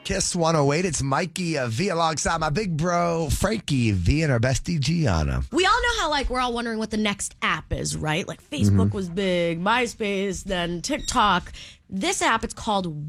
Kiss 108. It's Mikey V alongside my big bro, Frankie V, and our bestie, Gianna. We all know how, we're all wondering what the next app is, right? Like, Facebook was big, MySpace, then TikTok. This app, it's called